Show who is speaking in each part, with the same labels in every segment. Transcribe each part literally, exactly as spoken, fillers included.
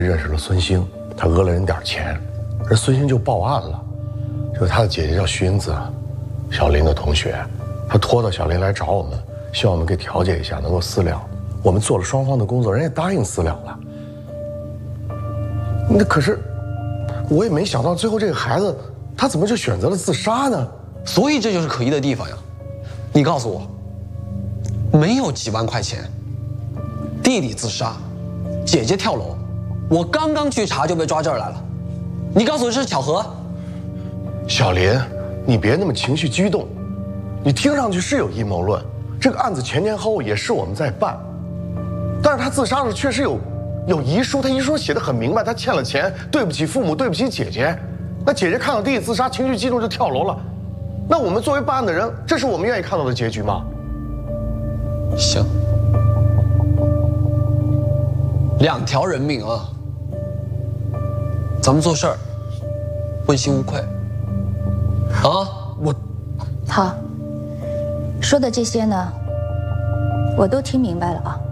Speaker 1: 认识了孙兴，他讹了人点钱，这孙兴就报案了。就他的姐姐叫徐英子，小林的同学，他拖到小林来找我们，希望我们给调解一下，能够私了。我们做了双方的工作，人也答应私了了。那可是，我也没想到最后这个孩子他怎么就选择了自杀呢？
Speaker 2: 所以这就是可疑的地方呀。你告诉我，没有几万块钱，弟弟自杀，姐姐跳楼，我刚刚去查就被抓这儿来了。你告诉我这是巧合？
Speaker 1: 小林，你别那么情绪激动，你听上去是有阴谋论。这个案子前前后后也是我们在办，但是他自杀的确实有有遗书，他遗书写得很明白，他欠了钱，对不起父母，对不起姐姐。那姐姐看到弟弟自杀，情绪激动就跳楼了。那我们作为办案的人，这是我们愿意看到的结局吗？
Speaker 2: 行，两条人命啊，咱们做事儿问心无愧啊。
Speaker 1: 我
Speaker 3: 好，说的这些呢，我都听明白了啊。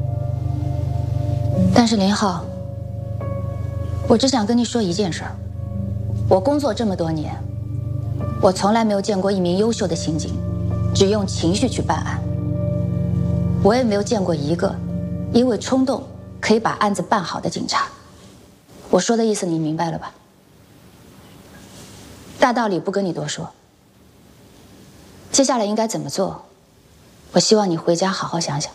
Speaker 3: 但是林浩，我只想跟你说一件事儿。我工作这么多年，我从来没有见过一名优秀的刑警只用情绪去办案。我也没有见过一个因为冲动可以把案子办好的警察。我说的意思你明白了吧？大道理不跟你多说。接下来应该怎么做？我希望你回家好好想想。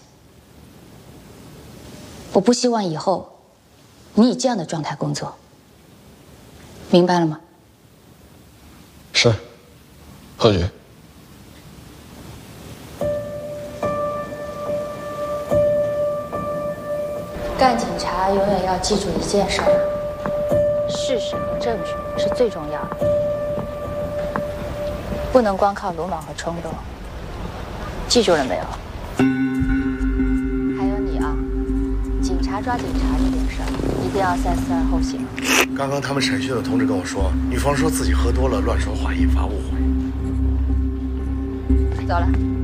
Speaker 3: 我不希望以后你以这样的状态工作，明白了吗？
Speaker 2: 是，何局。
Speaker 3: 干警察永远要记住一件事儿：事实和证据是最重要的，不能光靠鲁莽和冲动。记住了没有？还有你啊，警察抓警察这件事儿，一定要三思而后行。
Speaker 1: 刚刚他们审讯的同志跟我说，女方说自己喝多了乱说话，引发误会。
Speaker 3: 走了。